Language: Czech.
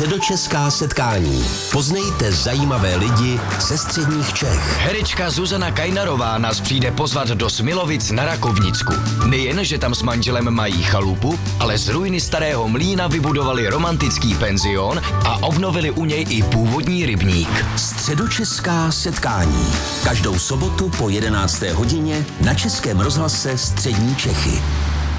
Středočeská setkání. Poznejte zajímavé lidi ze středních Čech. Herečka Zuzana Kajnarová nás přijde pozvat do Smilovic na Rakovnicku. Nejen, že tam s manželem mají chalupu, ale z ruiny starého mlýna vybudovali romantický penzion a obnovili u něj i původní rybník. Středočeská setkání. Každou sobotu po 11. hodině na Českém rozhlase Střední Čechy.